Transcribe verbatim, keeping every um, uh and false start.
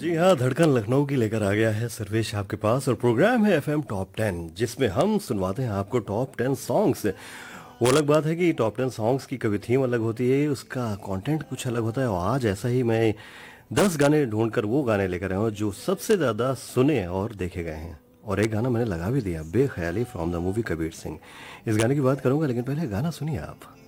जी हाँ, धड़कन लखनऊ की लेकर आ गया है सर्वेश आपके पास और प्रोग्राम है एफएम टॉप टेन जिसमें हम सुनवाते हैं आपको टॉप टेन सॉन्ग्स। वो अलग बात है कि टॉप टेन सॉन्ग्स की कभी थीम अलग होती है, उसका कंटेंट कुछ अलग होता है और आज ऐसा ही मैं दस गाने ढूंढकर वो गाने लेकर आया हूँ जो सबसे ज़्यादा सुने और देखे गए हैं। और एक गाना मैंने लगा भी दिया, बेख्याली from the movie Kabir Singh. इस गाने की बात करूंगा लेकिन पहले गाना सुनिए आप।